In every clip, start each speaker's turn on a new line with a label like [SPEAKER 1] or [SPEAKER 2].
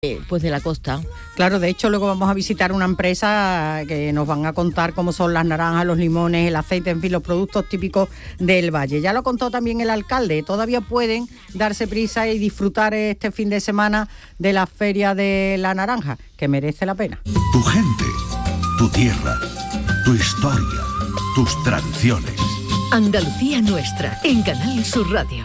[SPEAKER 1] Pues de la costa.
[SPEAKER 2] Claro, de hecho luego vamos a visitar una empresa que nos van a contar cómo son las naranjas, los limones, el aceite, en fin, los productos típicos del valle. Ya lo contó también el alcalde, todavía pueden darse prisa y disfrutar este fin de semana de la Feria de la Naranja, que merece la pena.
[SPEAKER 3] Tu gente, tu tierra, tu historia, tus tradiciones.
[SPEAKER 4] Andalucía Nuestra, en Canal Sur Radio.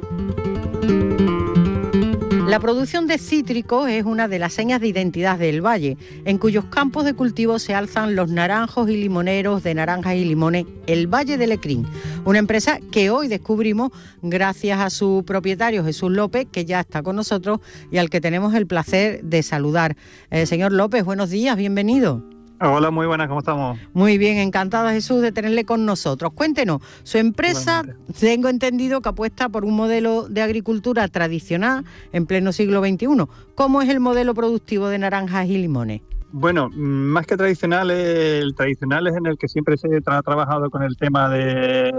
[SPEAKER 2] La producción de cítricos es una de las señas de identidad del valle, en cuyos campos de cultivo se alzan los naranjos y limoneros de naranjas y limones, el Valle de Lecrín, una empresa que hoy descubrimos gracias a su propietario Jesús López, que ya está con nosotros y al que tenemos el placer de saludar. Señor López, buenos días, bienvenido.
[SPEAKER 5] Hola, muy buenas, ¿cómo estamos?
[SPEAKER 2] Muy bien, encantada Jesús de tenerle con nosotros. Cuéntenos, su empresa, tengo entendido que apuesta por un modelo de agricultura tradicional en pleno siglo XXI. ¿Cómo es el modelo productivo de naranjas y limones?
[SPEAKER 5] Bueno, más que tradicional, el tradicional es en el que siempre se ha trabajado con el tema de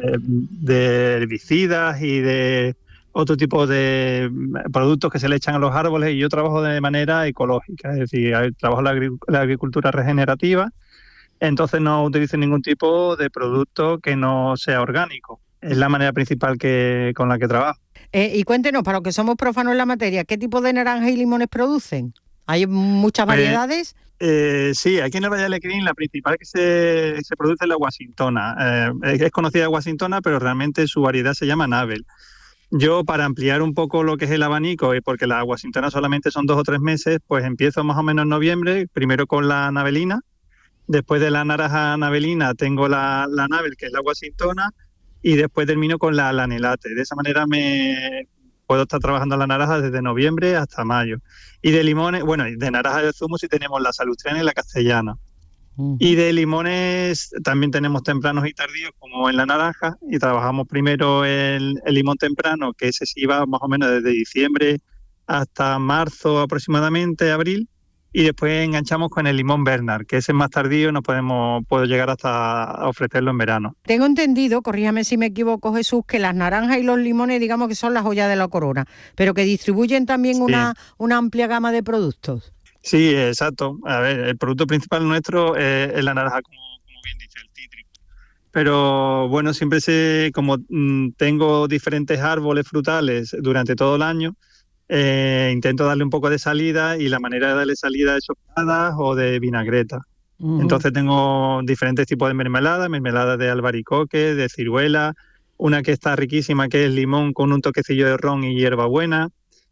[SPEAKER 5] herbicidas y de otro tipo de productos que se le echan a los árboles, y yo trabajo de manera ecológica, es decir, trabajo la agricultura regenerativa, entonces no utilizo ningún tipo de producto que no sea orgánico. Es la manera principal con la que trabajo.
[SPEAKER 2] Y cuéntenos, para los que somos profanos en la materia, ¿qué tipo de naranjas y limones producen? ¿Hay muchas variedades?
[SPEAKER 5] Sí, aquí en el Valle de Lecrín la principal que se produce es la Washingtona. Es conocida Washingtona, pero realmente su variedad se llama Navel. Yo, para ampliar un poco lo que es el abanico, y porque la Washingtona solamente son 2 o 3 meses, pues empiezo más o menos en noviembre, primero con la Navelina, después de la naranja Navelina tengo la Navel, que es la Washingtona, y después termino con la Lanelate. De esa manera puedo estar trabajando la naranja desde noviembre hasta mayo. Y de limones, bueno, de naranja de zumo sí tenemos la Salustiana y la Castellana. Y de limones también tenemos tempranos y tardíos, como en la naranja, y trabajamos primero el limón temprano, que ese sí va más o menos desde diciembre hasta marzo aproximadamente, abril, y después enganchamos con el limón Bernard, que ese es más tardío, puedo llegar hasta ofrecerlo en verano.
[SPEAKER 2] Tengo entendido, corríjame si me equivoco Jesús, que las naranjas y los limones digamos que son la joya de la corona, pero que distribuyen también sí. una amplia gama de productos.
[SPEAKER 5] Sí, exacto. A ver, el producto principal nuestro es la naranja, como bien dice, el cítrico. Pero bueno, siempre como tengo diferentes árboles frutales durante todo el año, intento darle un poco de salida, y la manera de darle salida es sopladas o de vinagreta. Entonces tengo diferentes tipos de mermelada de albaricoque, de ciruela, una que está riquísima que es limón con un toquecillo de ron y hierbabuena.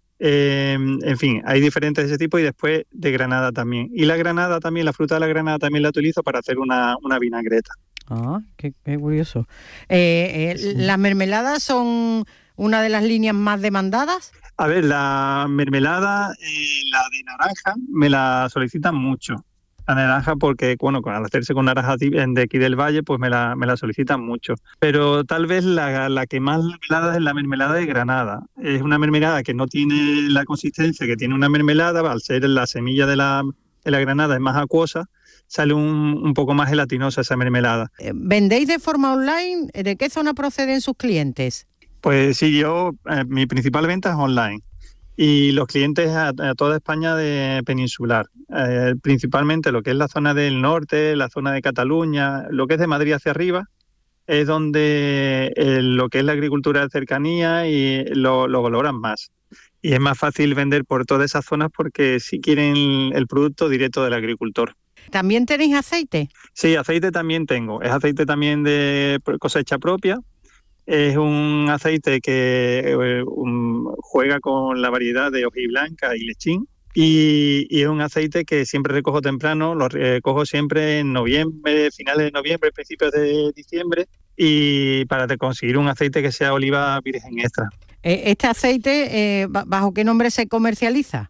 [SPEAKER 5] En fin, hay diferentes de ese tipo, y después de granada también. Y la granada también, la fruta de la granada también la utilizo para hacer una vinagreta.
[SPEAKER 2] Ah, qué curioso. Sí. ¿Las mermeladas son una de las líneas más demandadas?
[SPEAKER 5] A ver, la mermelada, la de naranja, me la solicitan mucho. La naranja porque, bueno, al hacerse con naranja de aquí del Valle, pues me la solicitan mucho. Pero tal vez la que más mermelada es la mermelada de Granada. Es una mermelada que no tiene la consistencia que tiene una mermelada, al ser la semilla de la granada es más acuosa, sale un poco más gelatinosa esa mermelada.
[SPEAKER 2] ¿Vendéis de forma online? ¿De qué zona proceden sus clientes?
[SPEAKER 5] Pues sí, mi principal venta es online. Y los clientes a toda España de peninsular, principalmente lo que es la zona del norte, la zona de Cataluña, lo que es de Madrid hacia arriba, es donde lo que es la agricultura de cercanía y lo valoran más. Y es más fácil vender por todas esas zonas porque sí quieren el producto directo del agricultor.
[SPEAKER 2] ¿También tenéis aceite?
[SPEAKER 5] Sí, aceite también tengo. Es aceite también de cosecha propia. Es un aceite que juega con la variedad de hojiblanca y lechín, y es un aceite que siempre recojo temprano, lo recojo siempre en noviembre, finales de noviembre, principios de diciembre, y para conseguir un aceite que sea oliva virgen extra.
[SPEAKER 2] ¿Este aceite bajo qué nombre se comercializa?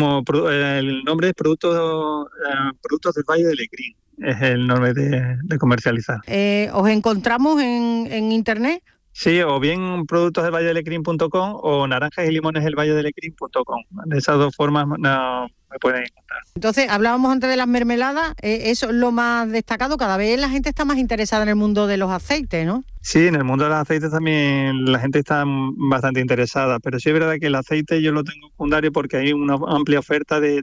[SPEAKER 5] El nombre es Productos del Valle de Lecrín, es el nombre de comercializar.
[SPEAKER 2] ¿Os encontramos en internet?
[SPEAKER 5] Sí, o bien productosdelvalledelecrín.com o naranjas y limones delvalledelecrín.com. De esas dos formas me pueden encontrar.
[SPEAKER 2] Entonces, hablábamos antes de las mermeladas, eso es lo más destacado. Cada vez la gente está más interesada en el mundo de los aceites, ¿no?
[SPEAKER 5] Sí, en el mundo de los aceites también la gente está bastante interesada, pero sí es verdad que el aceite yo lo tengo secundario porque hay una amplia oferta de